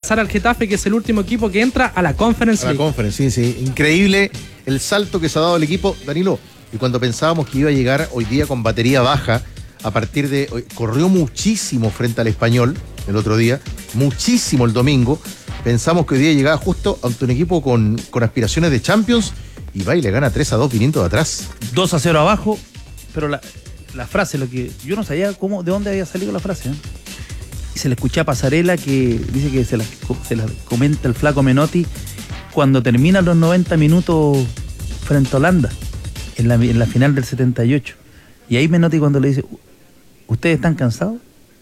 pasar al Getafe, que es el último equipo que entra a la Conference League. A la Conference, sí. Increíble el salto que se ha dado el equipo, Danilo. Y cuando pensábamos que iba a llegar hoy día con batería baja, a partir de hoy, corrió muchísimo frente al Español el otro día, muchísimo el domingo. Pensamos que hoy día llegaba justo ante un equipo con aspiraciones de Champions y va y le gana 3-2 viniendo de atrás. 2-0 abajo, pero la frase, lo que yo no sabía de dónde había salido la frase, ¿eh? Y se le escuché a Pasarela que dice que se la comenta el flaco Menotti cuando terminan los 90 minutos frente a Holanda, en la final del 78. Y ahí Menotti cuando le dice, ¿ustedes están cansados?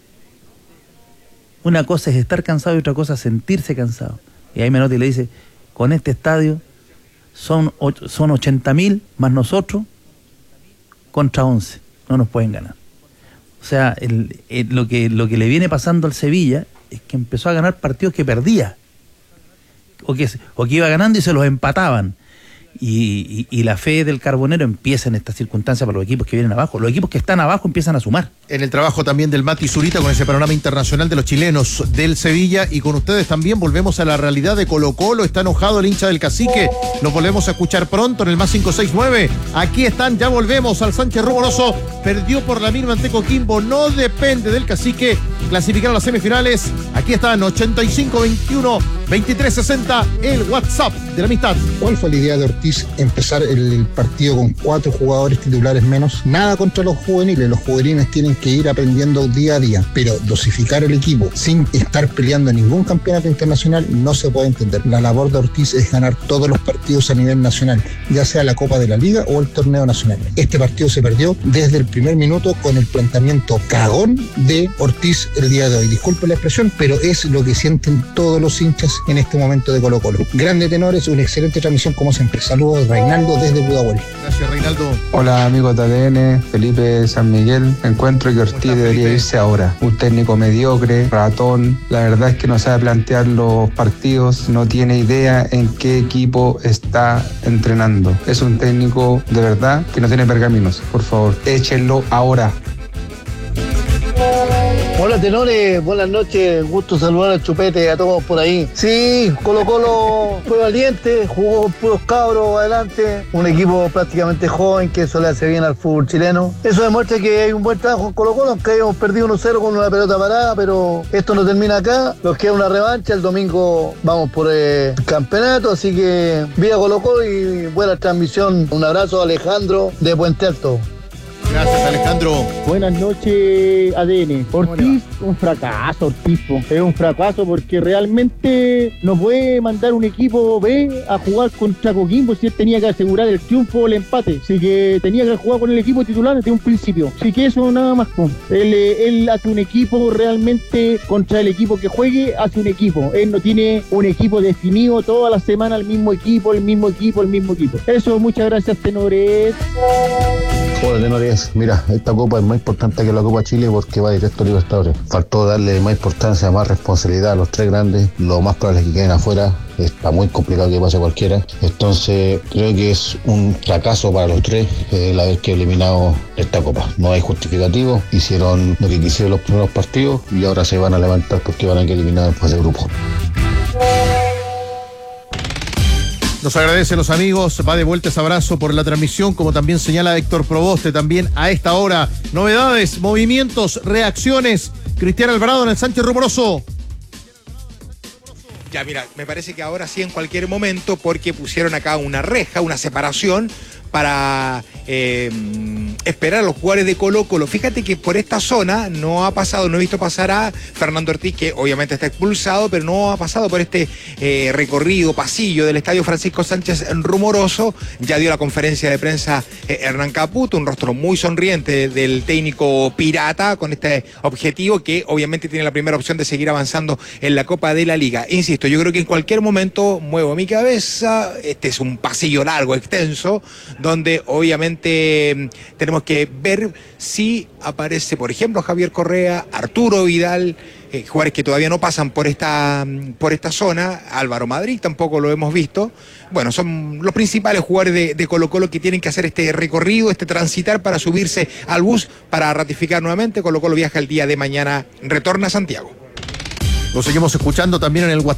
Una cosa es estar cansado y otra cosa es sentirse cansado. Y ahí Menotti le dice, con este estadio son 80.000 más nosotros contra 11. No nos pueden ganar. O sea, lo que le viene pasando al Sevilla es que empezó a ganar partidos que perdía. O que iba ganando y se los empataban. Y la fe del Carbonero empieza en estas circunstancias para los equipos que vienen abajo. Los equipos que están abajo empiezan a sumar. En el trabajo también del Mati Zurita con ese panorama internacional de los chilenos del Sevilla, y con ustedes también volvemos a la realidad de Colo-Colo. Está enojado el hincha del Cacique, lo volvemos a escuchar pronto en el más 569. Aquí están, ya volvemos al Sánchez Rumoroso. Perdió por la mínima ante Coquimbo, no depende del Cacique clasificar a las semifinales. Aquí están, 85-21-2360, el WhatsApp de la amistad. ¿Cuál fue la idea de Ortiz empezar el partido con 4 jugadores titulares menos? Nada contra los juveniles, los juveniles tienen que ir aprendiendo día a día, pero dosificar el equipo sin estar peleando ningún campeonato internacional no se puede entender. La labor de Ortiz es ganar todos los partidos a nivel nacional, ya sea la Copa de la Liga o el torneo nacional. Este partido se perdió desde el primer minuto con el planteamiento cagón de Ortiz el día de hoy. Disculpen la expresión, pero es lo que sienten todos los hinchas en este momento de Colo-Colo. Grande tenores, una excelente transmisión como siempre. Saludos, Reinaldo desde Pudahuel. Gracias, Reinaldo. Hola amigos de ADN, Felipe San Miguel. Encuentro que Ortiz debería irse ahora. Un técnico mediocre, ratón. La verdad es que no sabe plantear los partidos, no tiene idea en qué equipo está entrenando. Es un técnico de verdad que no tiene pergaminos. Por favor, échenlo ahora. Hola tenores, buenas noches, gusto saludar al Chupete, a todos por ahí. Sí, Colo-Colo fue valiente, jugó con puros cabros adelante, un equipo prácticamente joven que eso le hace bien al fútbol chileno. Eso demuestra que hay un buen trabajo en Colo-Colo, aunque hayamos perdido 1-0 con una pelota parada, pero esto no termina acá, nos queda una revancha, el domingo vamos por el campeonato, así que viva Colo-Colo y buena transmisión. Un abrazo a Alejandro de Puente Alto. Gracias, Alejandro. Buenas noches, ADN. Ortiz, un fracaso, Ortiz. Es un fracaso porque realmente no puede mandar un equipo B a jugar contra Coquimbo si él tenía que asegurar el triunfo o el empate. Así que tenía que jugar con el equipo titular desde un principio. Así que eso nada más. Él hace un equipo realmente contra el equipo que juegue, hace un equipo. Él no tiene un equipo definido toda la semana, el mismo equipo. Eso, muchas gracias, tenores. Hola tenores, mira, esta copa es más importante que la Copa Chile porque va directo a Libertadores. Faltó darle más importancia, más responsabilidad a los 3 grandes. Lo más probable es que queden afuera. Está muy complicado que pase cualquiera. Entonces creo que es un fracaso para los 3 el haber que eliminado esta copa. No hay justificativo. Hicieron lo que quisieron los primeros partidos y ahora se van a levantar porque van a que eliminar después del grupo. Nos agradecen los amigos, va de vuelta ese abrazo por la transmisión, como también señala Héctor Proboste, también a esta hora. Novedades, movimientos, reacciones. Cristian Alvarado en el Sánchez Rumoroso. Ya, mira, me parece que ahora sí en cualquier momento, porque pusieron acá una reja, una separación para esperar a los jugadores de Colo-Colo. Fíjate que por esta zona no ha pasado, no he visto pasar a Fernando Ortiz, que obviamente está expulsado, pero no ha pasado por este recorrido, pasillo del Estadio Francisco Sánchez Rumoroso. Ya dio la conferencia de prensa Hernán Caputo, un rostro muy sonriente del técnico pirata, con este objetivo que obviamente tiene la primera opción de seguir avanzando en la Copa de la Liga. Insisto, yo creo que en cualquier momento muevo mi cabeza, este es un pasillo largo, extenso, donde obviamente tenemos que ver si aparece, por ejemplo, Javier Correa, Arturo Vidal, jugadores que todavía no pasan por esta zona. Álvaro Madrid tampoco lo hemos visto. Bueno, son los principales jugadores de Colo-Colo que tienen que hacer este recorrido, este transitar para subirse al bus para ratificar nuevamente. Colo-Colo viaja el día de mañana, retorna a Santiago. Lo seguimos escuchando también en el WhatsApp.